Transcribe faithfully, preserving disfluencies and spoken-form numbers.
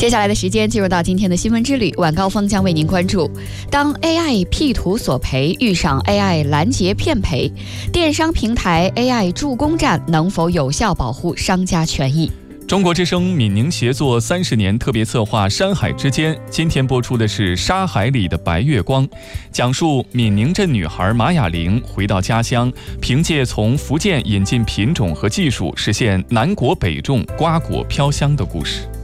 接下来的时间进入到今天的新闻之旅，晚高峰将为您关注：当 A I 辟图索赔遇上 A I 拦截骗赔，电商平台 A I 助攻战能否有效保护商家权益？ 中国之声闽宁协作三十年特别策划《山海之间》，今天播出的是《沙海里的白月光》，讲述闽宁镇女孩马雅玲回到家乡，凭借从福建引进品种和技术，实现南国北种、瓜果飘香的故事。